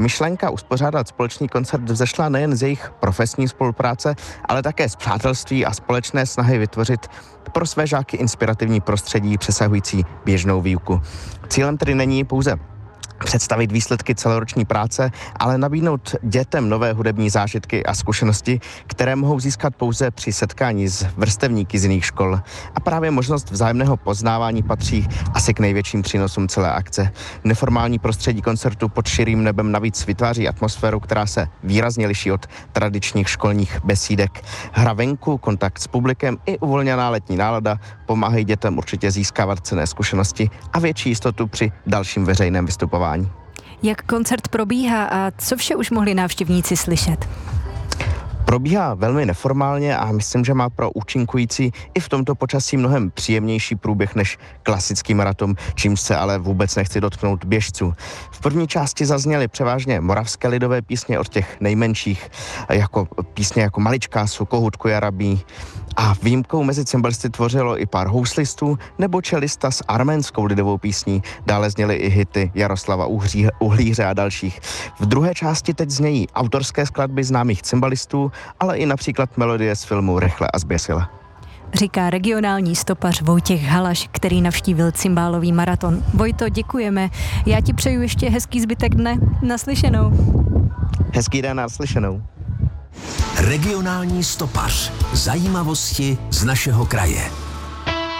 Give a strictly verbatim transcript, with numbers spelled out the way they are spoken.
Myšlenka uspořádat společný koncert vzešla nejen z jejich profesní spolupráce, ale také z přátelství a společné snahy vytvořit pro své žáky inspirativní prostředí přesahující běžnou výuku. Cílem tedy není pouze představit výsledky celoroční práce, ale nabídnout dětem nové hudební zážitky a zkušenosti, které mohou získat pouze při setkání s vrstevníky z jiných škol. A právě možnost vzájemného poznávání patří asi k největším přínosům celé akce. Neformální prostředí koncertu pod širým nebem navíc vytváří atmosféru, která se výrazně liší od tradičních školních besídek. Hra venku, kontakt s publikem i uvolněná letní nálada pomáhají dětem určitě získávat cenné zkušenosti a větší jistotu při dalším veřejném vystupování. Jak koncert probíhá a co vše už mohli návštěvníci slyšet? Probíhá velmi neformálně a myslím, že má pro účinkující i v tomto počasí mnohem příjemnější průběh než klasický maraton, čímž se ale vůbec nechci dotknout běžců. V první části zazněly převážně moravské lidové písně od těch nejmenších, jako písně jako Maličká su, Kohutku jarabí, a výjimkou mezi cymbalisty tvořilo i pár houslistů nebo čelista s arménskou lidovou písní. Dále zněly i hity Jaroslava Uhří, Uhlíře a dalších. V druhé části teď znějí autorské skladby známých cymbalistů, ale i například melodie z filmu Rychle a zběsile. Říká regionální stopař Vojtěch Halaš, který navštívil cymbálový maraton. Vojto, děkujeme. Já ti přeju ještě hezký zbytek dne. Naslyšenou. Hezký den, naslyšenou. Regionální stopař. Zajímavosti z našeho kraje.